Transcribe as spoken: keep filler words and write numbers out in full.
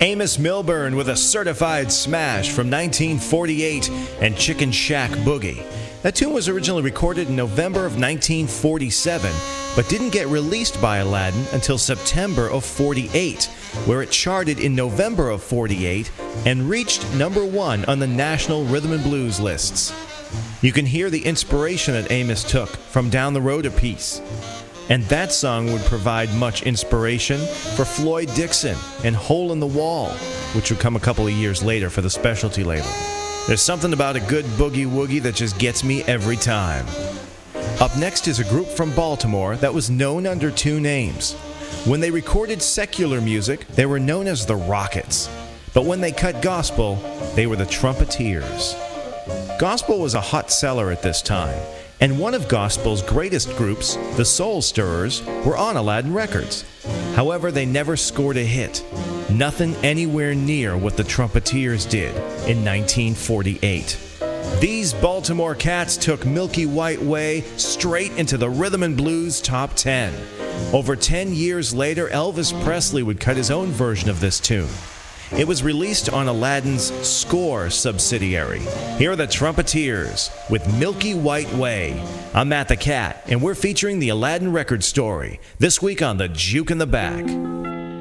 Amos Milburn with a certified smash from nineteen forty-eight and Chicken Shack Boogie. That tune was originally recorded in November of nineteen forty-seven, but didn't get released by Aladdin until September of forty-eight, where it charted in November of forty-eight and reached number one on the national rhythm and blues lists. You can hear the inspiration that Amos took from Down the Road a Piece. And that song would provide much inspiration for Floyd Dixon and Hole in the Wall, which would come a couple of years later for the Specialty label. There's something about a good boogie woogie that just gets me every time. Up next is a group from Baltimore that was known under two names. When they recorded secular music, they were known as the Rockets. But when they cut gospel, they were the Trumpeteers. Gospel was a hot seller at this time, and one of gospel's greatest groups, the Soul Stirrers, were on Aladdin Records. However, they never scored a hit. Nothing anywhere near what the Trumpeteers did in nineteen forty-eight. These Baltimore cats took Milky White Way straight into the Rhythm and Blues Top ten. Over ten years later, Elvis Presley would cut his own version of this tune. It was released on Aladdin's Score subsidiary. Here are the Trumpeteers with Milky White Way. I'm Matt the Cat, and we're featuring the Aladdin record story this week on The Juke in the Back.